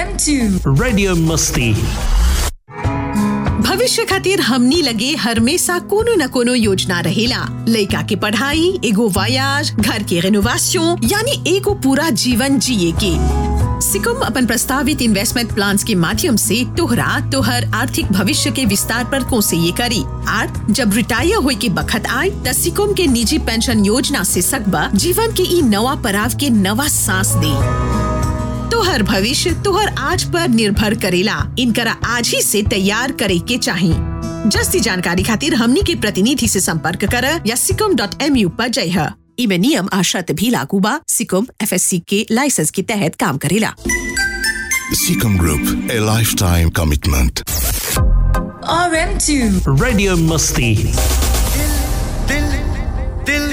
RM2 radio मस्ती। भविष्य खातिर हमनी लगे हमेशा कोनो न कोनो योजना रहेला। लइका के पढ़ाई, एगो वायाज, घर के रेनोवेशन, यानी एगो पूरा जीवन जिए के। सिकुम अपन प्रस्तावित इन्वेस्टमेंट प्लान्स के माध्यम से तोहर आर्थिक भविष्य के विस्तार पर कोसे ये करी। आर जब रिटायर होए के बखत आए त सिकुम के निजी पेंशन योजना से सकबा जीवन के ई नवा पड़ाव के नवा सांस दे। तोहर भविष्य तोहर आज पर निर्भर करेला। इनकरा आज ही से तैयार करे के चाहिए। जस्ती जानकारी खातिर हमनी के प्रतिनिधि से संपर्क कर या sikum.mu पर जय। इमे नियम आ शर्त भी लागू बा। सिकुम FSC के लाइसेंस के तहत काम करेला। Seacom Group, a lifetime commitment. RM2 radio मस्ती। दिल